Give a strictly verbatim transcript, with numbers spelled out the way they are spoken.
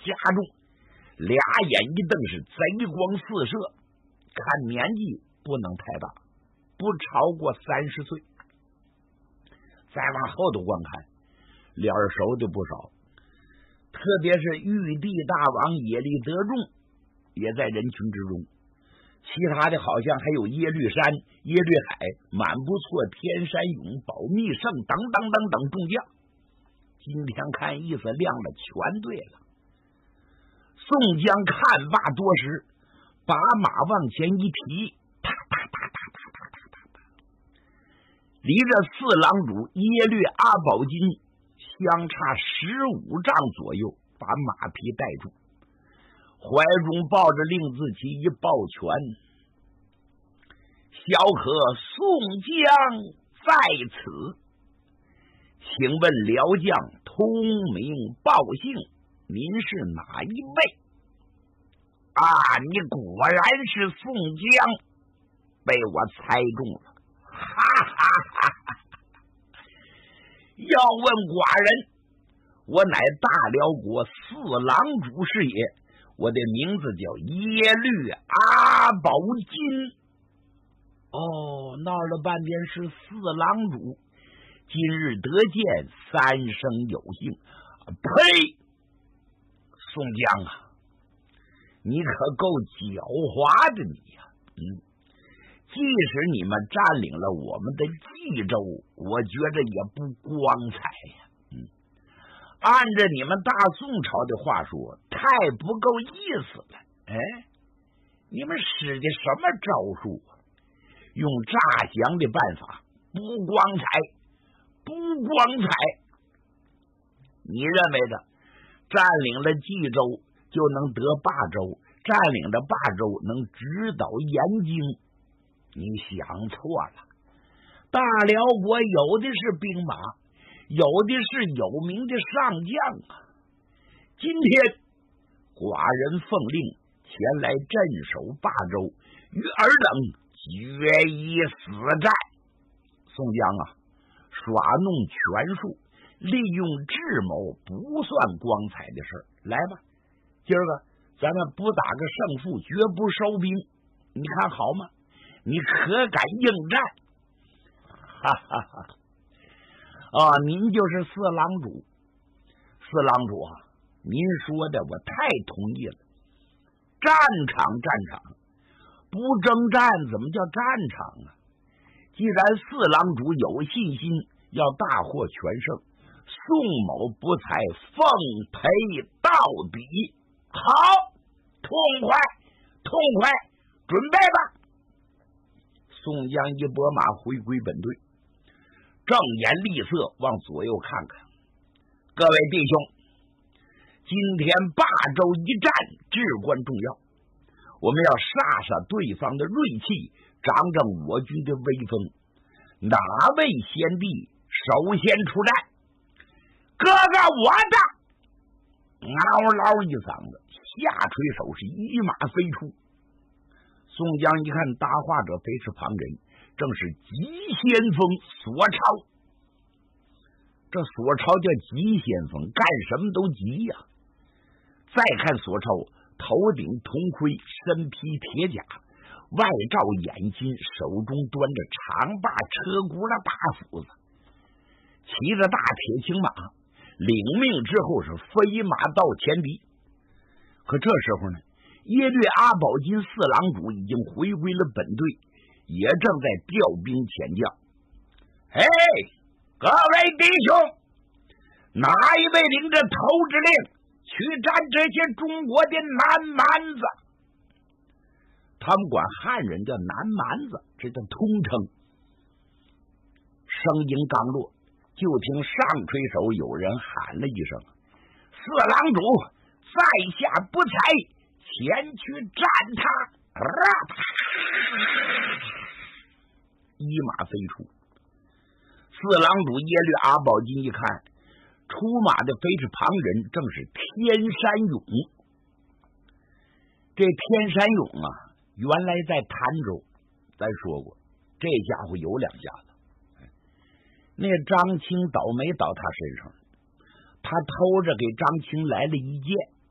加重，俩眼一瞪是贼光四射，看年纪不能太大，不超过三十岁。再往后头观看，脸熟的不少，特别是玉帝大王耶律德重也在人群之中，其他的好像还有耶律山、耶律海、满不错、天山勇、保密胜等等等等众将。今天看意思亮了，全对了。宋江看罢多时，把马往前一提，啪啪啪啪啪啪啪啪啪，离着四郎主耶律阿保金相差十五丈左右，把马匹带住，怀中抱着令字旗一抱拳：“小可宋江在此，请问辽将通名报姓，您是哪一位？”啊，你果然是宋江，被我猜中了，哈哈哈哈！要问寡人，我乃大辽国四郎主是也，我的名字叫耶律阿保金。哦，闹了半天是四郎主，今日得见，三生有幸。呸！宋江啊，你可够狡猾的你呀、啊！嗯，即使你们占领了我们的冀州，我觉着也不光彩呀。嗯，按着你们大宋朝的话说，太不够意思了。哎，你们使的什么招数啊？用诈降的办法，不光彩，不光彩。你认为的占领了冀州就能得霸州，占领了霸州能指导严京，你想错了。大辽国有的是兵马，有的是有名的上将啊。今天寡人奉令前来镇守霸州，与尔等决一死战。宋江啊，耍弄权术，利用智谋，不算光彩的事儿。来吧，今儿个咱们不打个胜负，绝不收兵，你看好吗？你可敢应战？哈哈哈！啊，您就是四郎主，四郎主啊，您说的我太同意了。战场，战场。不征战怎么叫战场啊？既然四郎主有信心要大获全胜，宋某不才奉陪到底。好，痛快痛快，准备吧。宋江一拨马回归本队，正眼厉色往左右看看。各位弟兄，今天霸州一战至关重要，我们要煞煞对方的锐气，长长我军的威风。哪位先帝首先出战？哥哥我的！嗷嗷一嗓子，下垂手是一马飞出。宋江一看搭话者非是旁人，正是急先锋索超。这索超叫急先锋，干什么都急呀、啊。再看索超，头顶铜盔，身披铁甲，外罩眼金，手中端着长把车轱辘大斧子，骑着大铁青马，领命之后是飞马到前敌。可这时候呢，耶律阿保金四郎主已经回归了本队，也正在调兵遣将。嘿，各位弟兄，哪一位领着头之令去战这些中国的南蛮子？他们管汉人叫南蛮子，这叫通称。声音刚落，就听上吹手有人喊了一声：“四郎主，在下不才，前去战他！”一马飞出。四郎主耶律阿保金一看，出马的非是旁人，正是天山勇。这天山勇啊，原来在潭州，咱说过，这家伙有两下子。那张青倒霉倒他身上，他偷着给张青来了一箭，